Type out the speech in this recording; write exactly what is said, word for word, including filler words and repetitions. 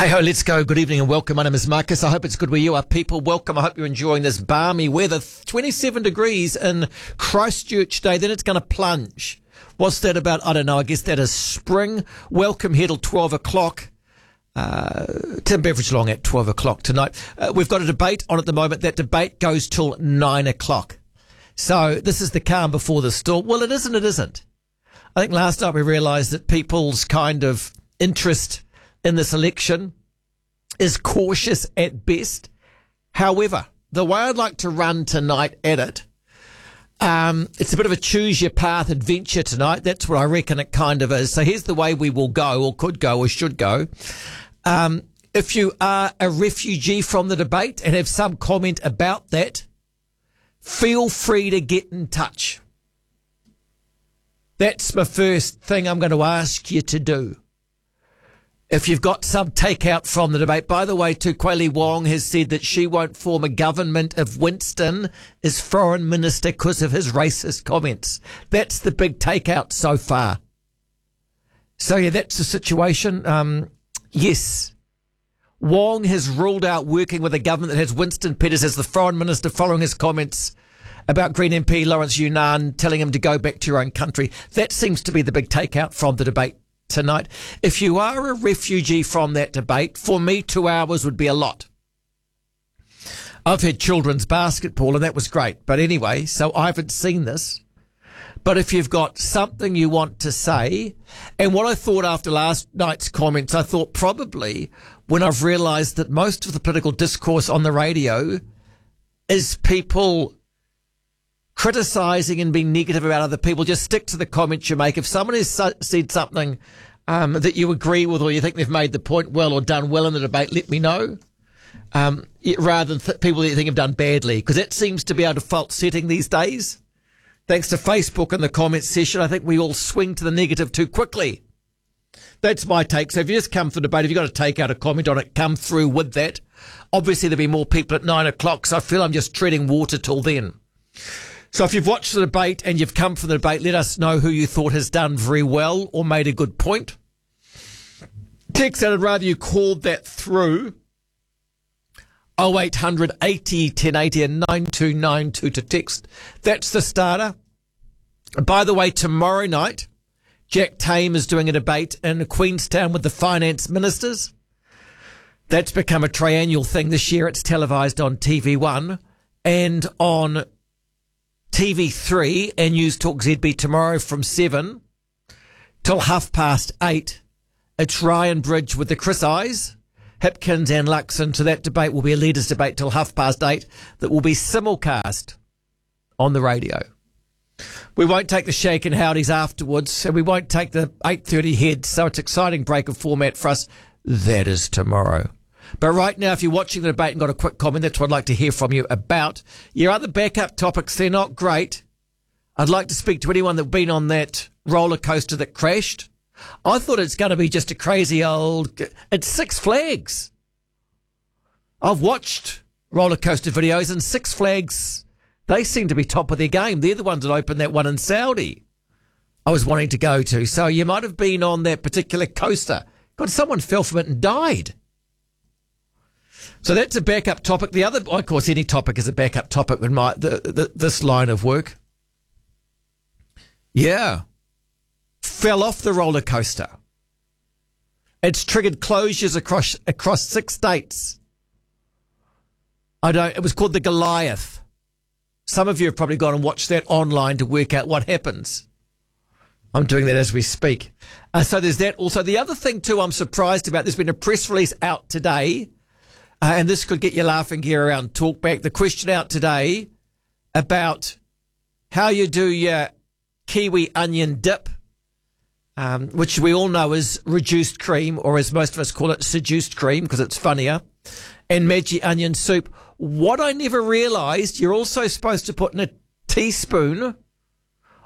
Hey ho, let's go. Good evening and welcome. My name is Marcus. I hope it's good where you are, people. Welcome. I hope you're enjoying this balmy weather. twenty-seven degrees in Christchurch today. Then it's going to plunge. What's that about? I don't know. I guess that is spring. Welcome here till twelve o'clock. Uh, Tim Beveridge along at twelve o'clock tonight. Uh, we've got a debate on at the moment. That debate goes till nine o'clock. So this is the calm before the storm. Well, it isn't. It isn't. I think last night we realised that people's kind of interest in this election is cautious at best. However, the way I'd like to run tonight at it, um, it's a bit of a choose your path adventure tonight. That's what I reckon it kind of is. So here's the way we will go, or could go, or should go. Um, if you are a refugee from the debate and have some comment about that, feel free to get in touch. That's my first thing I'm going to ask you to do. If you've got some takeout from the debate. By the way, too, Kweli Wong has said that she won't form a government if Winston is foreign minister because of his racist comments. That's the big takeout so far. So, yeah, that's the situation. Um, yes, Wong has ruled out working with a government that has Winston Peters as the foreign minister following his comments about Green M P Lawrence Yunnan telling him to go back to your own country. That seems to be the big takeout from the debate tonight. If you are a refugee from that debate, for me, two hours would be a lot. I've had children's basketball and that was great. But anyway, so I haven't seen this. But if you've got something you want to say, and what I thought after last night's comments, I thought probably when I've realised that most of the political discourse on the radio is people criticising and being negative about other people, just stick to the comments you make. If someone has said something um, that you agree with, or you think they've made the point well or done well in the debate, let me know. Um, it, rather than th- people that you think have done badly, because that seems to be our default setting these days. Thanks to Facebook and the comments session, I think we all swing to the negative too quickly. That's my take. So if you just come for the debate, if you've got to take out a comment on it, come through with that. Obviously, there'll be more people at nine o'clock, so I feel I'm just treading water till then. So if you've watched the debate and you've come for the debate, let us know who you thought has done very well or made a good point. Text out, I'd rather you called that through oh eight hundred eighty ten eighty and nine two nine two to text. That's the starter. By the way, tomorrow night, Jack Tame is doing a debate in Queenstown with the finance ministers. That's become a triennial thing this year. It's televised on T V one and on T V three and News Talk Z B tomorrow from seven till half past eight. It's Ryan Bridge with the Chris Eyes, Hipkins and Luxon. So that debate will be a leaders debate till half past eight that will be simulcast on the radio. We won't take the shake and howdies afterwards, and we won't take the eight thirty heads. So it's an exciting break of format for us. That is tomorrow. But right now, if you're watching the debate and got a quick comment, that's what I'd like to hear from you about. Your other backup topics, they're not great. I'd like to speak to anyone that's been on that roller coaster that crashed. I thought it's going to be just a crazy old... It's Six Flags. I've watched roller coaster videos, and Six Flags, they seem to be top of their game. They're the ones that opened that one in Saudi I was wanting to go to. So you might have been on that particular coaster. God, someone fell from it and died. So that's a backup topic. The other, of course, any topic is a backup topic in my the, the, this line of work. Yeah. Fell off the roller coaster. It's triggered closures across across six states. I don't. It was called the Goliath. Some of you have probably gone and watched that online to work out what happens. I'm doing that as we speak. Uh, so there's that. Also, the other thing too, I'm surprised about. There's been a press release out today. Uh, and this could get you laughing here around Talkback. The question out today about how you do your kiwi onion dip, um, which we all know is reduced cream, or as most of us call it, seduced cream, because it's funnier, and Maggi onion soup. What I never realised, you're also supposed to put in a teaspoon